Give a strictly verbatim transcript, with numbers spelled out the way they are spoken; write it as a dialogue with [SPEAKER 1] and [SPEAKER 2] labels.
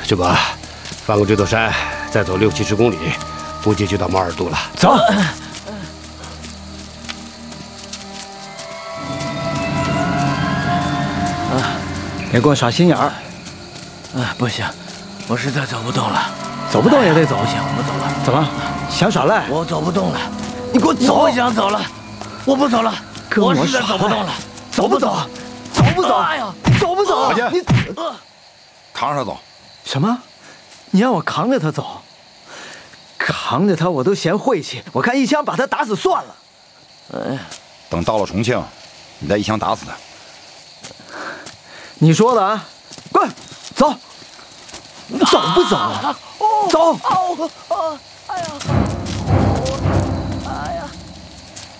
[SPEAKER 1] 师伯，翻过这座山，再走六七十公里，估计就到毛尔渡了。
[SPEAKER 2] 走。啊，别给我耍心眼儿！
[SPEAKER 3] 啊，不行，我实在走不动了。
[SPEAKER 2] 走不动也得走。
[SPEAKER 3] 不行，我走了。
[SPEAKER 2] 怎么想耍赖？
[SPEAKER 3] 我走不动了。
[SPEAKER 2] 你给我走！
[SPEAKER 3] 我不想走了，我不走了。
[SPEAKER 2] 跟我
[SPEAKER 3] 我实在走不动了。
[SPEAKER 2] 走不走？走不走？
[SPEAKER 3] 哎呀，
[SPEAKER 2] 走不走？
[SPEAKER 4] 你
[SPEAKER 3] 呃
[SPEAKER 4] 扛着他走。
[SPEAKER 2] 什么？你让我扛着他走？扛着他我都嫌晦气，我看一枪把他打死算了。
[SPEAKER 3] 哎，
[SPEAKER 4] 等到了重庆，你再一枪打死他。
[SPEAKER 2] 你说的啊，滚，走，走不走？走。
[SPEAKER 3] 哦哦，哎呀！